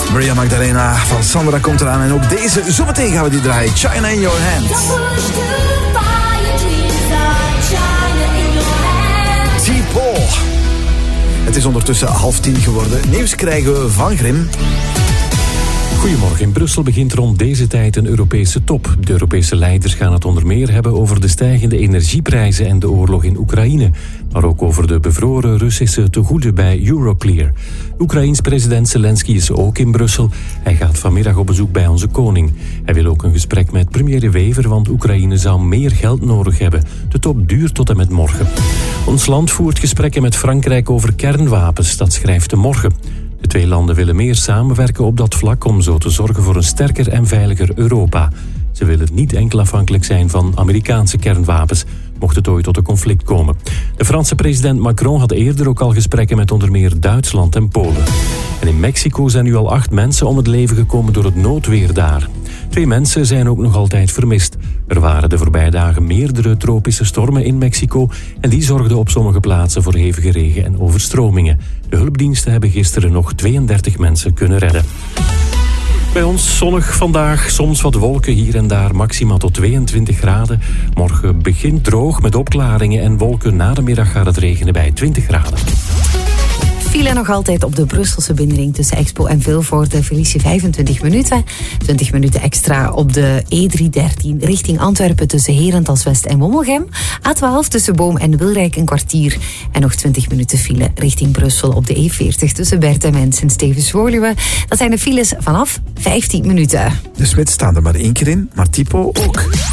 Maria Magdalena van Sandra komt eraan. En ook deze, zometeen gaan we die draaien. China in your hands. T-Paul. Het is ondertussen 9:30 geworden. Nieuws krijgen we van Grim. Goedemorgen. In Brussel begint rond deze tijd een Europese top. De Europese leiders gaan het onder meer hebben over de stijgende energieprijzen en de oorlog in Oekraïne. Maar ook over de bevroren Russische tegoeden bij Euroclear. Oekraïens president Zelensky is ook in Brussel. Hij gaat vanmiddag op bezoek bij onze koning. Hij wil ook een gesprek met premier De Wever, want Oekraïne zou meer geld nodig hebben. De top duurt tot en met morgen. Ons land voert gesprekken met Frankrijk over kernwapens. Dat schrijft de Morgen. De twee landen willen meer samenwerken op dat vlak om zo te zorgen voor een sterker en veiliger Europa. Ze willen niet enkel afhankelijk zijn van Amerikaanse kernwapens, mocht het ooit tot een conflict komen. De Franse president Macron had eerder ook al gesprekken met onder meer Duitsland en Polen. En in Mexico zijn nu al 8 mensen om het leven gekomen door het noodweer daar. 2 mensen zijn ook nog altijd vermist. Er waren de voorbije dagen meerdere tropische stormen in Mexico en die zorgden op sommige plaatsen voor hevige regen en overstromingen. De hulpdiensten hebben gisteren nog 32 mensen kunnen redden. Bij ons zonnig vandaag, soms wat wolken hier en daar, maximaal tot 22 graden. Morgen begint droog met opklaringen en wolken. Na de middag gaat het regenen bij 20 graden. File nog altijd op de Brusselse binnenring tussen Expo en Vilvoorde. Verlies je 25 minuten. 20 minuten extra op de E313 richting Antwerpen tussen Herentals-West en Wommelgem. A12 tussen Boom en Wilrijk een kwartier. En nog 20 minuten file richting Brussel op de E40 tussen Bertemens en Stevens-Woluwe. Dat zijn de files vanaf 15 minuten. De Smit staan er maar 1 keer in, maar Tipo ook.